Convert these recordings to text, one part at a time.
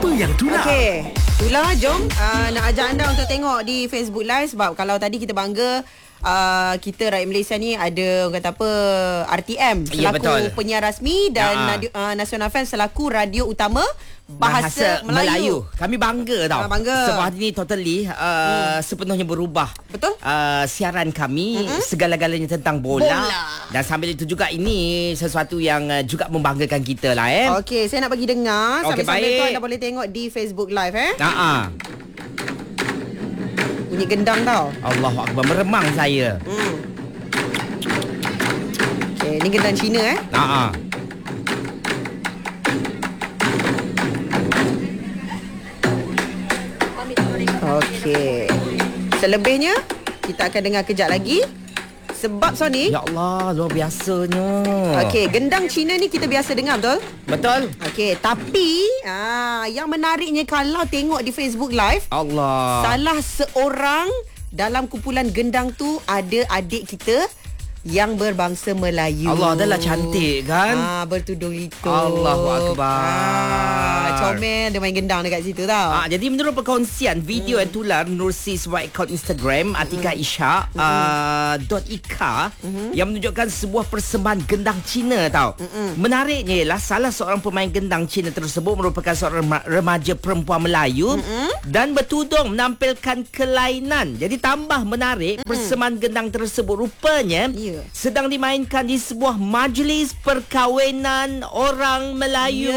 Apa yang Tula? Okey, Tula, jom nak ajak anda untuk tengok di Facebook Live. Sebab kalau tadi kita bangga kita rakyat Malaysia ni ada orang kata apa, RTM selaku penyiar rasmi dan Nasional FM selaku radio utama bahasa Melayu. Kami bangga tau. Bangga. Sebab hari ni totally sepenuhnya berubah. Betul. Siaran kami segala-galanya tentang bola. Dan sambil itu juga ini sesuatu yang juga membanggakan kita lah Okey, saya nak bagi dengar. Sambil-sambil tu anda boleh tengok di Facebook Live bunyi gendang tau. Allahu Akbar, meremang saya. Okey, ni gendang Cina Okey. Selebihnya kita akan dengar kejap lagi. Sebab Sony, ya Allah, luar biasanya. Okey, gendang Cina ni kita biasa dengar, betul? Betul. Okey, tapi yang menariknya kalau tengok di Facebook Live, Allah, salah seorang dalam kumpulan gendang tu ada adik kita yang berbangsa Melayu. Allah, adalah cantik kan? Bertudung lituk. Allahu Akbar. Comel dia main gendang dekat situ tau. Jadi menurut perkongsian video yang tular menerusi sebuah akaun Instagram Atika Isha .ika yang menunjukkan sebuah persembahan gendang Cina tau. Menariknya ialah salah seorang pemain gendang Cina tersebut merupakan seorang remaja perempuan Melayu dan bertudung menampilkan kelainan. Jadi tambah menarik, persembahan gendang tersebut rupanya sedang dimainkan di sebuah majlis perkahwinan orang Melayu.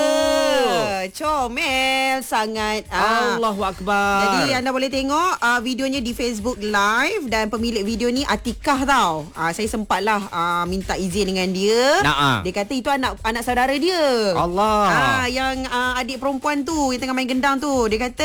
Comel sangat. Allahu Akbar. Jadi anda boleh tengok videonya di Facebook Live dan pemilik video ni Atikah tau. Saya sempatlah minta izin dengan dia. Dia kata itu anak saudara dia. Allah. Yang adik perempuan tu yang tengah main gendang tu. Dia kata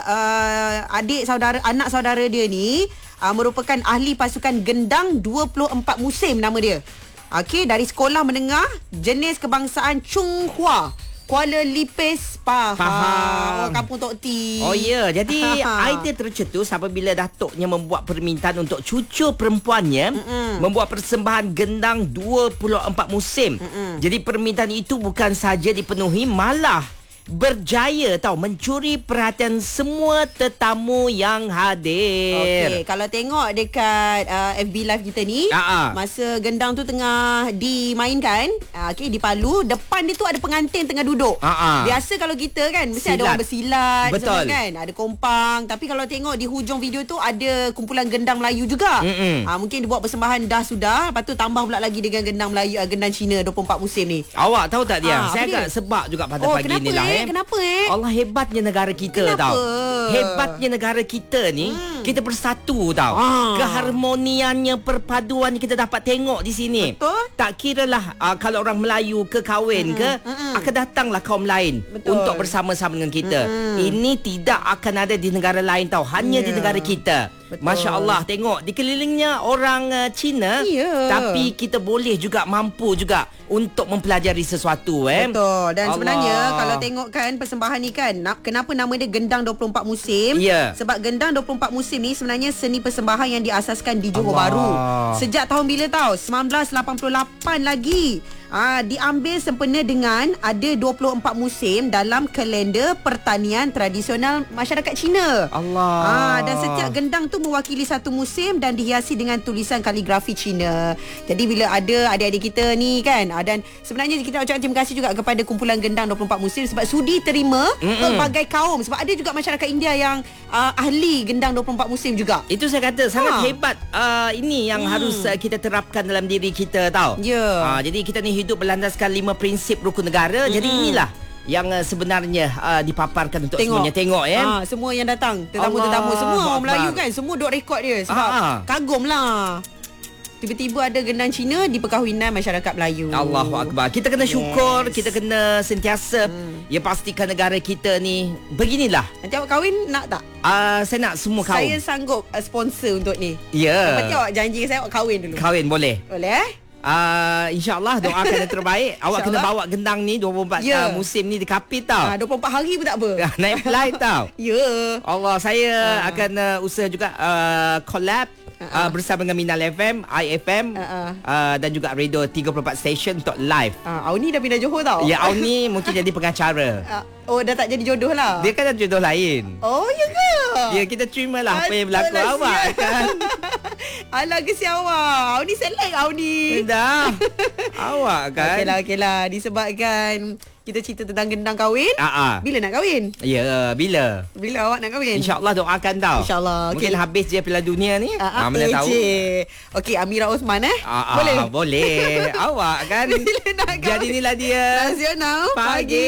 anak saudara dia ni merupakan ahli pasukan gendang 24 musim nama dia. Okey, dari sekolah menengah jenis kebangsaan Chung Hua, Kuala Lipis, Pahang. Kampung Tok T. Oh ya, jadi idea tercetus apabila datuknya membuat permintaan untuk cucu perempuannya membuat persembahan gendang 24 musim. Jadi permintaan itu bukan saja dipenuhi, malah berjaya mencuri perhatian semua tetamu yang hadir. Okey, kalau tengok dekat FB Live kita ni, masa gendang tu tengah dimainkan, di Palu, depan dia tu ada pengantin tengah duduk. Biasa kalau kita kan mesti ada orang bersilat, betul kan, ada kompang, tapi kalau tengok di hujung video tu ada kumpulan gendang Melayu juga. Mungkin dia buat persembahan dah sudah, lepas tu tambah pula lagi dengan gendang Melayu, gendang Cina 24 musim ni. Awak tahu tak dia? Saya agak sebab juga pada pagi ni lah. Kenapa Allah, hebatnya negara kita. Kenapa? Hebatnya negara kita ni, kita bersatu tau. Keharmoniannya, perpaduan kita dapat tengok di sini. Betul. Tak kiralah kalau orang Melayu ke kahwin ke, akan datanglah kaum lain untuk bersama-sama dengan kita. Ini tidak akan ada di negara lain tau, hanya di negara kita. Betul. Masya Allah, tengok dikelilingnya orang Cina, tapi kita boleh juga, mampu juga untuk mempelajari sesuatu. Betul. Dan sebenarnya kalau tengok kan persembahan ni kan, kenapa nama dia gendang 24 musim? Sebab gendang 24 musim ni sebenarnya seni persembahan yang diasaskan di Johor Bahru. Sejak tahun bila tahu? 1988 lagi. Diambil sempena dengan ada 24 musim dalam kalender pertanian tradisional masyarakat Cina. Dan setiap gendang tu mewakili satu musim dan dihiasi dengan tulisan kaligrafi Cina. Jadi bila ada adik-adik kita ni kan, dan sebenarnya kita ucapkan terima kasih juga kepada kumpulan gendang 24 musim sebab sudi terima pelbagai kaum. Sebab ada juga masyarakat India yang ahli gendang 24 musim juga. Itu saya kata sangat hebat. Ini yang harus kita terapkan dalam diri kita tau. Jadi kita ni hidup berlandaskan 5 prinsip rukun negara. Jadi inilah yang sebenarnya dipaparkan untuk semuanya. Tengok semua yang datang, tetamu-tetamu semua orang Melayu kan, semua duk rekod dia sebab kagum lah. Tiba-tiba ada gendang Cina di perkahwinan masyarakat Melayu. Allahu Akbar. Kita kena syukur, kita kena sentiasa pastikan negara kita ni beginilah. Nanti awak kahwin nak tak? Saya nak semua kaum. Saya sanggup sponsor untuk ni. Nanti awak janji saya awak kahwin dulu. Kahwin boleh? Boleh InsyaAllah, doakan yang terbaik. Awak kena bawa gendang ni 24 musim ni di kapit tau. 24 hari pun tak apa. Naik flight tau. Allah, saya akan usaha juga collab bersama dengan Minal FM, IFM dan juga Radio 34 Station untuk live. Auni dah pindah Johor tau. Ya, Auni mungkin jadi pengacara. Oh, dah tak jadi jodoh lah. Dia kan ada jodoh lain. Oh, ya ke? Ya, kita terima lah apa yang berlaku awak kan. Alah, kesian awak. Auni select Auni. Dah. Awak kan. Okeylah. Disebabkan kita cerita tentang gendang kahwin. Bila nak kahwin? Ya, bila? Bila awak nak kahwin? InsyaAllah doakan tau. InsyaAllah. Mungkin habis je Piala Dunia ni. Mana tahu. Okey, Amira Osman Boleh. Awak kan. Bila nak kahwin? Jadi inilah dia Nasional Pagi.